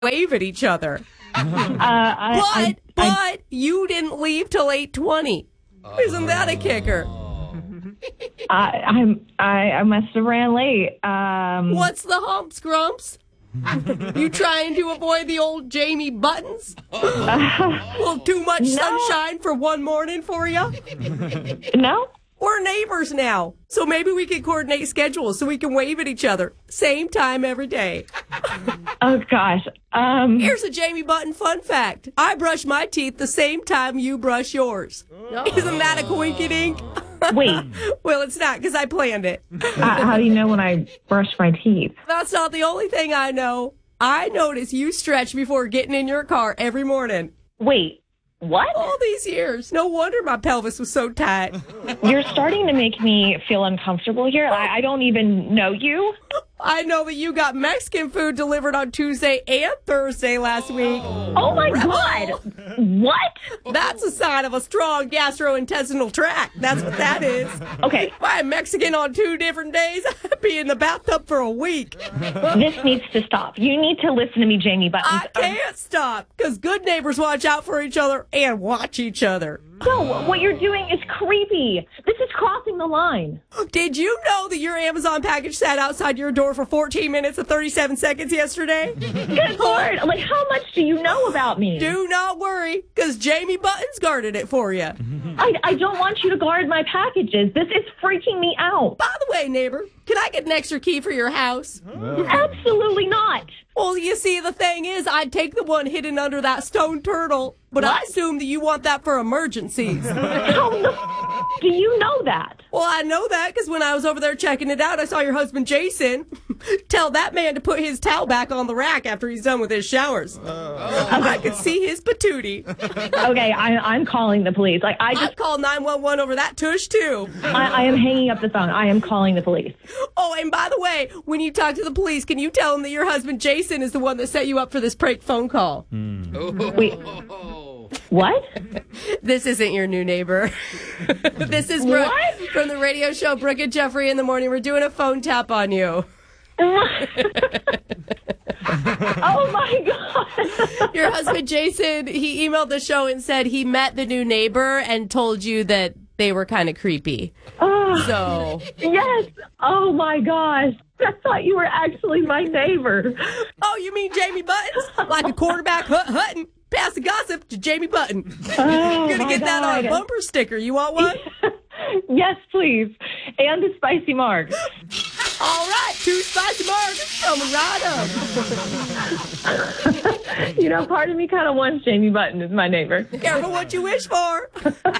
wave at each other. But you didn't leave till 8:20. Isn't that a kicker? I must have ran late. What's the humps, Grumps? You trying to avoid the old Jamie Buttons? A little too much sunshine for one morning for you? No. We're neighbors now, so maybe we can coordinate schedules so we can wave at each other. Same time every day. Oh, gosh. Here's a Jamie Button fun fact. I brush my teeth the same time you brush yours. Isn't that a coinkydink? Wait. Well, it's not, because I planned it. How do you know when I brush my teeth? That's not the only thing I know. I notice you stretch before getting in your car every morning. Wait. What? All these years. No wonder my pelvis was so tight. You're starting to make me feel uncomfortable here. I don't even know you. I know that you got Mexican food delivered on Tuesday and Thursday last week. Oh, my God. What? That's a sign of a strong gastrointestinal tract. That's what that is. Okay. If I'm Mexican on 2 different days, I'd be in the bathtub for a week. This needs to stop. You need to listen to me, Jamie Buttons. I can't stop, because good neighbors watch out for each other and watch each other. No, what you're doing is creepy. This is crossing the line. Did you know that your Amazon package sat outside your door for 14 minutes and 37 seconds yesterday? Good Lord. Like, how much do you know about me? Do not worry, because Jamie Buttons guarded it for you. I don't want you to guard my packages. This is freaking me out. By the way, neighbor, can I get an extra key for your house? Absolutely not. Well, you see, the thing is, I'd take the one hidden under that stone turtle, but I assume that you want that for emergencies. How the do you know that? Well, I know that because when I was over there checking it out, I saw your husband, Jason, tell that man to put his towel back on the rack after he's done with his showers. I could see his patootie. Okay, I'm calling the police. Like, I'd call 911 over that tush, too. I am hanging up the phone. I am calling the police. Oh, and by the way, when you talk to the police, can you tell them that your husband, Jason, is the one that set you up for this prank phone call? Wait. What? This isn't your new neighbor. This is Brooke from the radio show Brooke and Jeffrey in the Morning. We're doing a phone tap on you. Oh, my God. Your husband, Jason, he emailed the show and said he met the new neighbor and told you that they were kind of creepy. So. Yes. Oh, my gosh. I thought you were actually my neighbor. Oh, you mean Jamie Buttons? Like a quarterback hutting. Pass the gossip to Jamie Button. Oh, You're going to get that on a bumper sticker. You want one? Yes, please. And a spicy marg. All right. 2 spicy margs coming right up. Part of me kind of wants Jamie Button as my neighbor. Careful what you wish for.